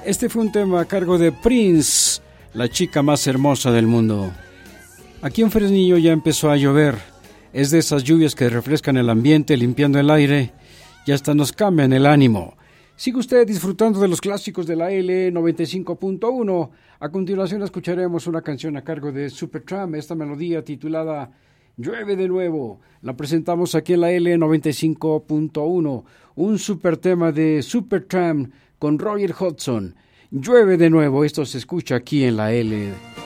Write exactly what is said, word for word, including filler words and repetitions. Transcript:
Este fue un tema a cargo de Prince, la chica más hermosa del mundo. Aquí en Fresnillo ya empezó a llover. Es de esas lluvias que refrescan el ambiente, limpiando el aire y hasta nos cambian el ánimo. Sigue usted disfrutando de los clásicos de la L noventa y cinco punto uno. A continuación escucharemos una canción a cargo de Supertramp, esta melodía titulada Llueve de nuevo. La presentamos aquí en la L noventa y cinco punto uno. Un super tema de Supertramp con Roger Hodgson. Llueve de nuevo, esto se escucha aquí en la L.